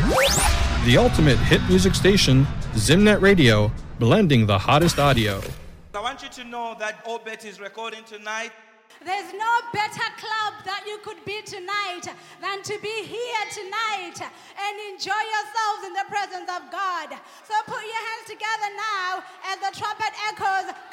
The ultimate hit music station, Zimnet Radio, blending the hottest audio. I want you to know that Obet is recording tonight. There's no better club that you could be tonight than to be here tonight and enjoy yourselves in the presence of God. So put your hands together now as the trumpet echoes